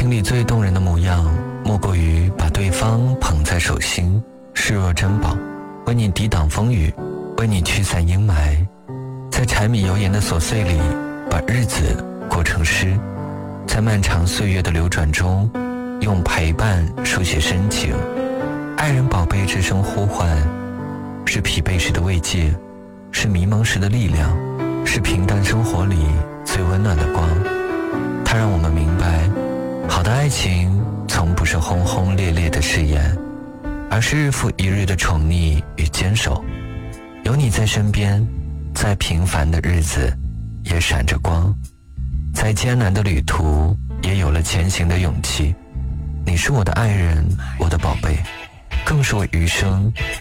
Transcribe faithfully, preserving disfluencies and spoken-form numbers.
情里最动人的模样，莫过于把对方捧在手心，视若珍宝，为你抵挡风雨，为你驱散阴霾，在柴米油盐的琐碎里，把日子过成诗，在漫长岁月的流转中，用陪伴书写深情。爱人宝贝之声呼唤，是疲惫时的慰藉，是迷茫时的力量，是平淡生活里最温暖的光。它让我们明白，好的爱情从不是轰轰烈烈的誓言，而是日复一日的宠溺与坚守。有你在身边，再平凡的日子也闪着光，再艰难的旅途也有了前行的勇气。你是我的爱人，我的宝贝，更是我余生